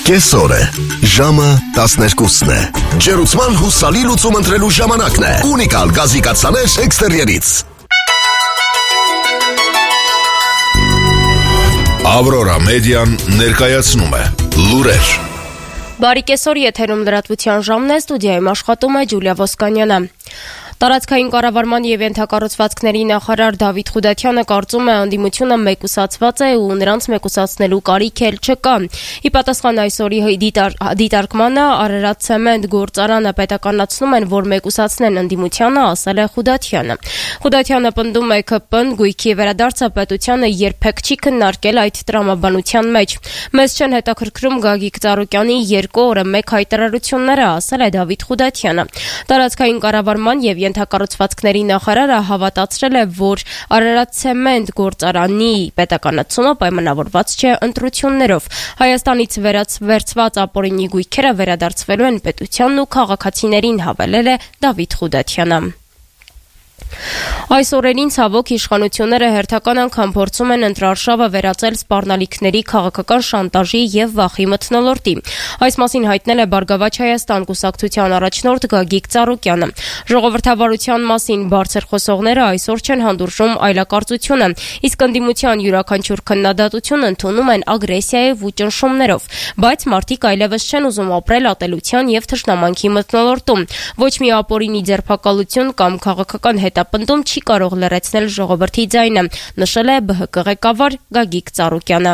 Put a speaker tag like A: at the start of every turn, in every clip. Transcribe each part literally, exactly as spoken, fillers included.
A: Կեսօր է, ժամը տասներկուսն է, ջերուցման հուսալի լուծում ընտրելու ժամանակն է, ունիկալ գազի կաթսաներ էքստերիերից։ Ավրորա մեդիան ներկայացնում է լուրեր։
B: Բարի կեսօր, եթերում լրատվության ժամն է, ստուդիայում աշխատում է Ջուլիա Ոսկանյանը։ Տարածքային կառավարման եւ ենթակառուցվածքների նախարար Դավիթ Խուդատյանը կարծում է, անդիմությունը մեկուսացված է ու նրանց մեկուսացնելու կարիք էլ չկա։ Ի պատասխան այսօրի դիտարկմանը Արարատ ցեմենտ գործարանը պետականացնում են, որ մեկուսացնեն անդիմությանը, ասել է Խուդատյանը։ Խուդատյանը պնդում է ՔՊ-ն գույքի վերադարձը պետությանը երբեք չի քննարկել այդ տրամաբանության մեջ։ Մեզ չեն հետաքրքրում Գագիկ Ծառուկյանի երկու օրը մեկ հայտարարությունները, ասել է Դավիթ Խուդատյանը։ Տարածքային կառավարման եւ ենթակառուցվածքների նախարարը հավատացրել է, որ Արարատ ցեմենտ գործարանի պետականացումը պայմանավորված չէ ընտրություններով։ Հայաստանից վերցված ապօրինի գույքերը վերադարձվելու են պետությանն ու քաղաքացիներին, հավելել է Դավիթ Խուդատյանը։ Այս օրերին ցավոք իշխանությունները հերթական անգամ փորձում են ընտրարշավը վերածել սպառնալիքների քաղաքական շանտաժի եւ վախի մթնոլորտի։ Այս մասին հայտնել է Բարգավաճ Հայաստան կուսակցության առաջնորդ Գագիկ Ծառուկյանը։ Ժողովրդավարության մասին բարձր խոսողները այսօր չեն հանդուրժում այլակարծությունը, իսկ ընդդիմության յուրաքանչյուր քննադատություն ընդունում են ագրեսիայով ու ճնշումներով, բայց մարդիկ այլևս չեն ուզում ապրել ատելության եւ թշնամանքի մթնոլորտում։ Ոչ մի ապօրինի ձերբակալություն կամ քաղաքական հետապնդում չի կարող լրացնել ժողովրդի ձայնը, նշել է ԲՀԿ ղեկավար Գագիկ Ծառուկյանը։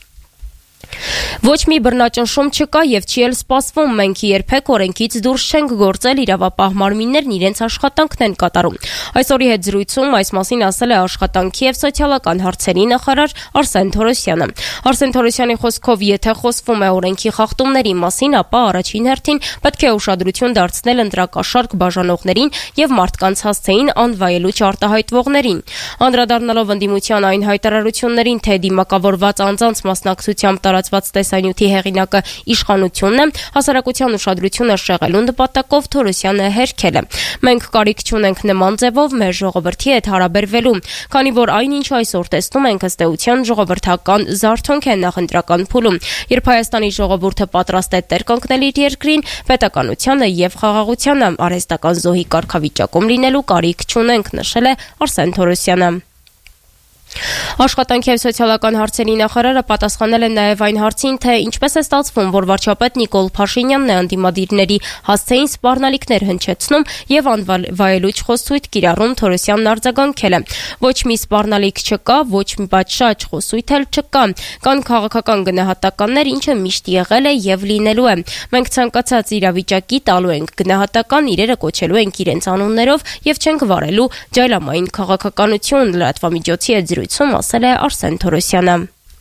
B: Ոչ մի բռնաճնշում չկա եւ չի էլ սպասվում, մենք երբեք օրենքից դուրս չենք գործել, իրավապահ մարմիններն իրենց աշխատանքն են կատարում։ Այսօրի հետ զրույցում այս մասին ասել է աշխատանքի եւ սոցիալական հարցերի նախարար Արսեն Թորոսյանը։ Արսեն Թորոսյանի խոսքով, եթե խոսվում է օրենքի խախտումների մասին, ապա առաջին հերթին պետք է ուշադրություն դարձնել ընտրակաշառք բաժանողներին եւ մարդկանց հասցեին անվայելուչ արտահայտվողներին։ Անդրադառնալով ընդդիմության այն հայտարարություններին, թե դիմակավորված անձանց մասնակցությամբ տարածված տեսանյութի հեղինակը իշխանությունն է, հասարակության ուշադրությունը շեղելու նպատակով Թորոսյանը հերքել է։ Մենք կարիք չունենք նման ձևով մեր ժողովրդի հետ հարաբերվելու, քանի որ այնինչ այսօր տեսնում ենք ըստ էության ժողովրդական զարթոնք է նախընտրական փուլում, երբ Հայաստանի ժողովուրդը պատրաստ է տեր կանգնել իր երկրին, պետականությանը եւ խաղաղությանը, արհեստական զոհի կարգավիճակում լինելու կարիք չունենք, նշել է Արսեն Թորոսյանը։ Աշխատանքի եւ սոցիալական հարցերի նախարարը պատասխանել է նաեւ այն հարցին, թե ինչպես է ստացվում, որ վարչապետ Նիկոլ Փաշինյանն է ընդդիմադիրների հասցեին սպառնալիքներ հնչեցնում եւ անվայելուչ խոսույթ կիրառում, Թորոսյանն արձագանքել է. Ոչ մի սպառնալիք չկա, ոչ մի պատշաճ խոսույթ էլ չկա, կան քաղաքական գնահատականներ, ինչը միշտ եղել է եւ լինելու է։ Մենք ցանկացած իրավիճակի տալու ենք գնահատական, իրերը կոչելու ենք իրենց անուններով եւ չենք վարելու ջայլամային քաղաքականություն, լրատվամիջոցի հետ զրույցում ասել է Արսեն Թորոսյանը։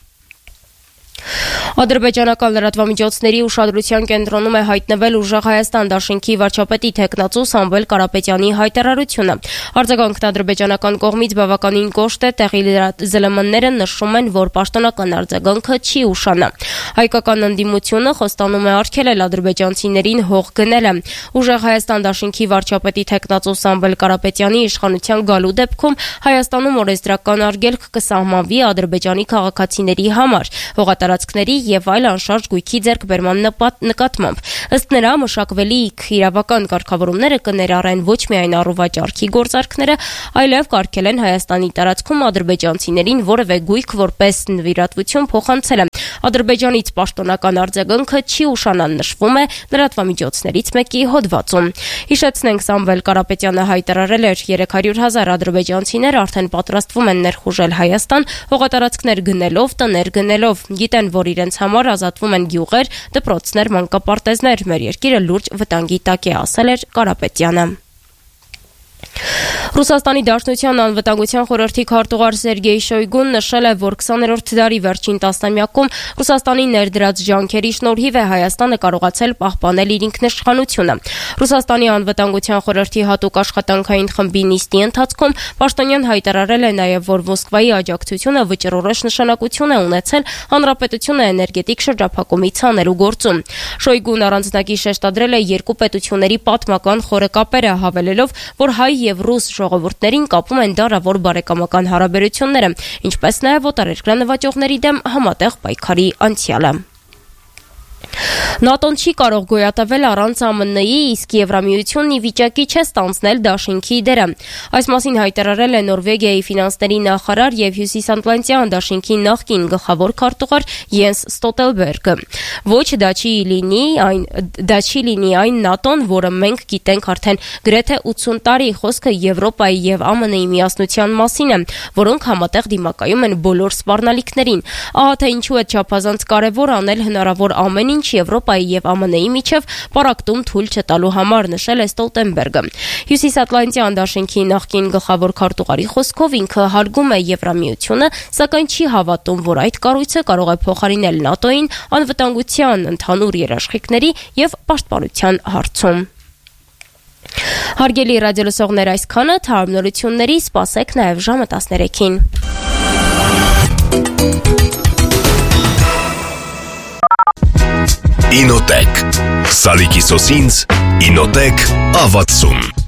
B: Ադրբեջանական լրատվամիջոցների ուշադրության կենտրոնում է հայտնվել Ուժեղ Հայաստան դաշինքի վարչապետի թեկնածու Սամվել Կարապետյանի հայտարարությունը։ Արձագանքն ադրբեջանական կողմից բավականին կոշտ է, տեղի ԶԼՄ-ները նշում են, որ պաշտոնական արձագանքը չի ուշանա։ Հայկական ընդդիմությունը խոստանում է արգելել ադրբեջանցիներին հող գնելը։ Ուժեղ Հայաստան դաշինքի վարչապետի թեկնածու Սամվել Կարապետյանի իշխանության գալու դեպքում Հայաստանում օրենսդրական արգելք կսահմանվի Ադրբեջանի քաղաքացիների համար, հողատարածքների եւ այլ անշարժ գույքի ձեռքբերման նկատմամբ։ Ըստ նրա, մշակվելիք իրավական կարգավորումները կներառեն ոչ միայն առողջարքի գործարքները, այլև կարգել են Հայաստանի տարածքում ադրբեջանցիներին որևէ գույք որպես նվիրատվություն փոխանցելը։ Ադրբեջանից պաշտոնական արձագանքը չի ուշանա, նշվում է լրատվամիջոցներից մեկի հոդվածում։ Հիշեցնենք, Սամվել Կարապետյանը հայտարարել էր երեք հարյուր հազար ադրբեջանցիներ արդեն պատրաստվում են ներխուժել Հայաստան, հողատարածքներ գնելով, տներ գնելով։ Գիտեն, որ իրենց համար ազատվում են գյուղեր, դպրոցներ, մանկապարտեզներ, մեր երկիրը լուրջ վտանգի տակ է, ասել էր Կարապետյանը։ Ռուսաստանի Դաշնության անվտանգության խորհրդի քարտուղար Սերգեյ Շոյգուն նշել է, որ քսաներորդ դարի վերջին տասնամյակում Ռուսաստանի ներդրած ջանքերի շնորհիվ է Հայաստանը կարողացել պահպանել իր ինքնիշխանությունը։ Ռուսաստանի անվտանգության խորհրդի հատուկ աշխատանքային խմբի նիստի ընթացքում պաշտոնյան հայտարարել է նաև, որ Մոսկվայի աջակցությունը վճռորոշ նշանակություն է ունեցել հանրապետությունը էներգետիկ շրջափակումից հանելու գործում։ Շոյգուն առանձնակի շեշտադրել է երկու պետությունների պատմական խորը կապերը, հավելելով, որ հայ եւ ռուս ժողովուրդներին կապում են դարավոր բարեկամական հարաբերությունները, ինչպես նաև օտարերկրյա նվաճողների դեմ համատեղ պայքարի անցյալը։ ՆԱՏՕ-ն չի կարող գոյատևել առանց ԱՄՆ-ի, իսկ Եվրամիությունն ի վիճակի չէ ստանձնել դաշինքի դերը։ Այս մասին հայտարարել է Նորվեգիայի ֆինանսների նախարար եւ Հյուսիսատլանտյան դաշինքի նախկին գլխավոր քարտուղար Յենս Ստոլտենբերգը։ Ոչ, դա չի լինի այն դա չի լինի այն ՆԱՏՕ-ն, որը մենք գիտենք արդեն գրեթե ութսուն տարի, խոսքը Եվրոպայի եւ ԱՄՆ-ի միասնության մասին է, որոնք համատեղ դիմակայում են բոլոր սպառնալիքներին։ Ահա թե ինչու է չափազանց կարևոր անել հնարավոր ամեն ինչ Եվրոպայի եւ ԱՄՆ-ի միջև պարակտում թույլ չտալու համար, նշել է Ստոլտենբերգը։ Հյուսիսատլանտյան դաշինքի նախկին գլխավոր քարտուղարի խոսքով ինքը հարգում է Եվրամիությունը, սակայն չի հավատում, որ այդ կառույցը կարող է փոխարինել ՆԱՏՕ-ին անվտանգության, ընդհանուր երաշխիքների եւ պաշտպանության հարցում։ Հարգելի ռադիոլսողներ, այսքանը, թարմ նորությունների սպասեք նաեւ ժամը տասներեքին։
A: Ինոտեք Սալիկի սոսինց Ինոտեք ավացում